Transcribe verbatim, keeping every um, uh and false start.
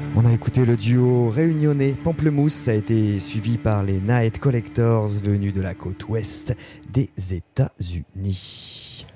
On a écouté le duo réunionnais Pamplemousse, ça a été suivi par les Night Collectors venus de la côte ouest des États-Unis.